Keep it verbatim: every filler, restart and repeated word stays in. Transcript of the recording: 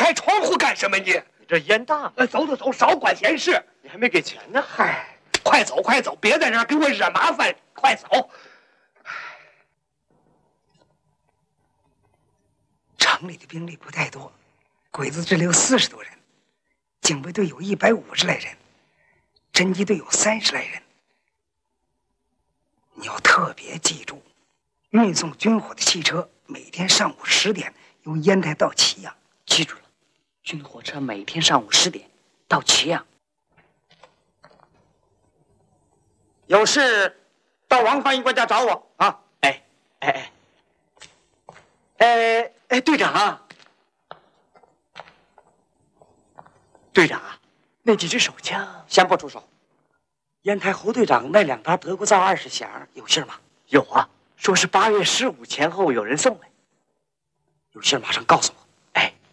开窗户干什么你？ 你这烟大。 呃，走走走，少管闲事。 你还没给钱呢。 嗨，快走快走，别在这儿给我惹麻烦，快走。城里的兵力不太多，鬼子支流四十多人，警备队有一百五十来人，侦缉队有三十来人。你要特别记住，运送军火的汽车每天上午十点由烟台到祁阳。 记住了，军火车每天上午十点到祁阳。 有事到王翻译官家找我啊！ 哎哎哎哎哎，队长啊，队长啊，那几支手枪先不出手。 烟台侯队长那两沓德国造二十响有信吗？ 有啊， 说是八月十五前后有人送来。 有信马上告诉我。